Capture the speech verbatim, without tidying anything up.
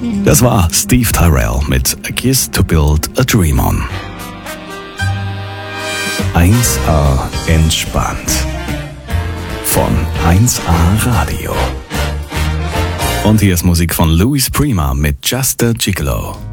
Das war Steve Tyrell mit A Kiss to Build a Dream On. eins A entspannt. Von eins A Radio. Und hier ist Musik von Louis Prima mit Just a Gigolo.